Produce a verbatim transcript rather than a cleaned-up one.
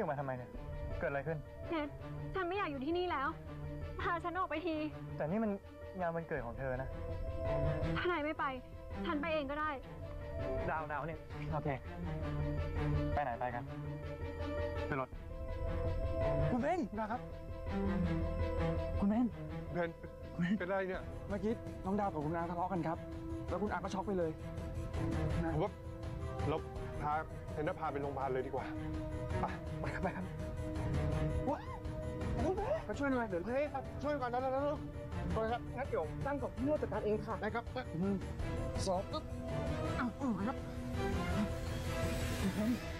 มาทำไมเนี่ยเกิดอะไรขึ้นเนทฉันไม่อยากอยู่ที่นี่แล้วพาฉันออกไปทีแต่นี่มันงานวันเกิดของเธอนะถ้านายไม่ไปฉันไปเองก็ได้ดาวดาวเนี่ยโอเคไปไหนไปกันขึ้นรถคุณเบนนะครับคุณเบนเบนเป็นไรเนี่ยเมื่อกี้น้องดาวกับคุณนางทะเลาะกันครับแล้วคุณอาก็ช็อกไปเลยผมว่าเราพาเทนน่าพาไปโรงพยาบาลเลยดีกว่าไปไปครับไปครับว้ามาช่วยหน่อยเดี๋ยวเฮ้ยครับช่วยก่อนนะนะลูกโทษครับงั้นเดี๋ยวตั้งกับนวดจัดการเองค่ะได้ครับหนึ่งสองปึ๊บอ้าวครับ